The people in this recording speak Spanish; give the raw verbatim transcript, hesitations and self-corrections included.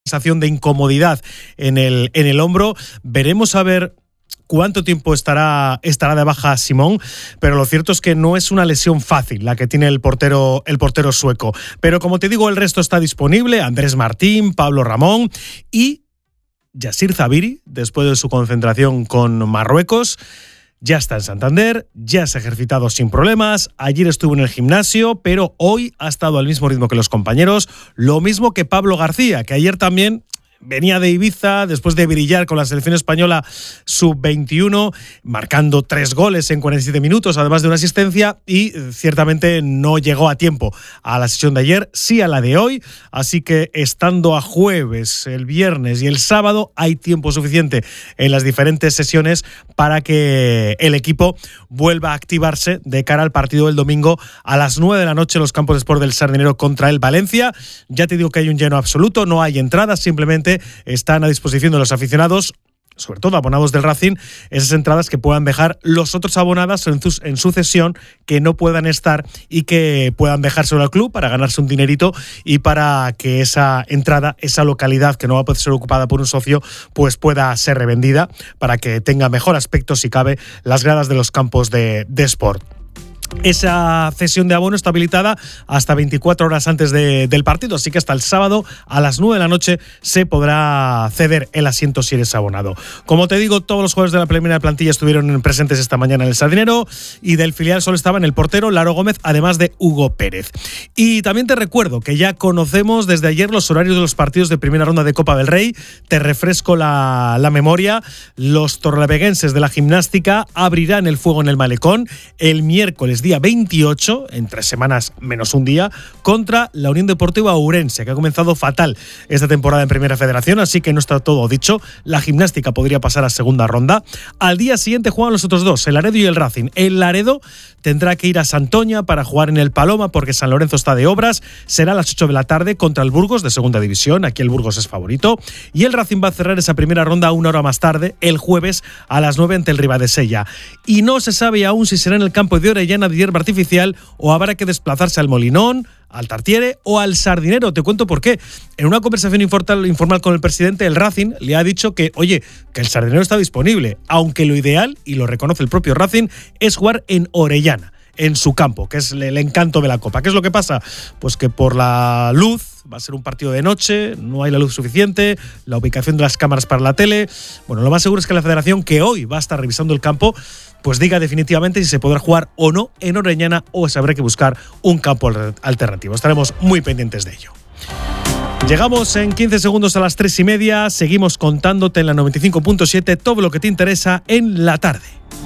sensación de incomodidad en el, en el hombro. Veremos a ver cuánto tiempo estará, estará de baja Simón, pero lo cierto es que no es una lesión fácil la que tiene el portero, el portero sueco. Pero como te digo, el resto está disponible: Andrés Martín, Pablo Ramón y Yassir Zabiri, después de su concentración con Marruecos. Ya está en Santander, ya se ha ejercitado sin problemas, ayer estuvo en el gimnasio, pero hoy ha estado al mismo ritmo que los compañeros, lo mismo que Pablo García, que ayer también venía de Ibiza, después de brillar con la selección española sub veintiuno, marcando tres goles en cuarenta y siete minutos, además de una asistencia, y ciertamente no llegó a tiempo a la sesión de ayer, sí a la de hoy, así que estando a jueves, el viernes y el sábado, hay tiempo suficiente en las diferentes sesiones para que el equipo vuelva a activarse de cara al partido del domingo a las nueve de la noche en los campos de Sport del Sardinero contra el Valencia. Ya te digo que hay un lleno absoluto, no hay entradas, simplemente están a disposición de los aficionados, sobre todo abonados del Racing, esas entradas que puedan dejar los otros abonados en su, en su cesión, que no puedan estar y que puedan dejárselo al club para ganarse un dinerito y para que esa entrada, esa localidad que no va a poder ser ocupada por un socio, pues pueda ser revendida para que tenga mejor aspecto, si cabe, las gradas de los campos de, de Sport. Esa cesión de abono está habilitada hasta veinticuatro horas antes de, del partido, así que hasta el sábado a las nueve de la noche se podrá ceder el asiento si eres abonado. Como te digo, todos los jugadores de la preliminar plantilla estuvieron presentes esta mañana en el Sardinero, y del filial solo estaban el portero Laro Gómez, además de Hugo Pérez. Y también te recuerdo que ya conocemos desde ayer los horarios de los partidos de primera ronda de Copa del Rey. Te refresco la, la memoria. Los torreveguenses de la Gimnástica abrirán el fuego en el Malecón el miércoles día veintiocho, en tres semanas menos un día, contra la Unión Deportiva Ourense, que ha comenzado fatal esta temporada en Primera Federación, así que no está todo dicho. La Gimnástica podría pasar a segunda ronda. Al día siguiente juegan los otros dos, el Laredo y el Racing. El Laredo tendrá que ir a Santoña para jugar en el Paloma porque San Lorenzo está de obras. Será a las ocho de la tarde contra el Burgos de segunda división. Aquí el Burgos es favorito. Y el Racing va a cerrar esa primera ronda una hora más tarde, el jueves a las nueve ante el Ribadesella. Y no se sabe aún si será en el campo de Orellana de hierba artificial o habrá que desplazarse al Molinón, al Tartiere o al Sardinero. Te cuento por qué. En una conversación informal con el presidente del Racing le ha dicho que, oye, que el Sardinero está disponible, aunque lo ideal, y lo reconoce el propio Racing, es jugar en Orellana, en su campo, que es el encanto de la Copa. ¿Qué es lo que pasa? Pues que por la luz, va a ser un partido de noche, no hay la luz suficiente, la ubicación de las cámaras para la tele. Bueno, lo más seguro es que la federación, que hoy va a estar revisando el campo, pues diga definitivamente si se podrá jugar o no en Orellana, o se habrá que buscar un campo alternativo. Estaremos muy pendientes de ello. Llegamos en quince segundos a las tres y media. Seguimos contándote en la noventa y cinco punto siete todo lo que te interesa en la tarde.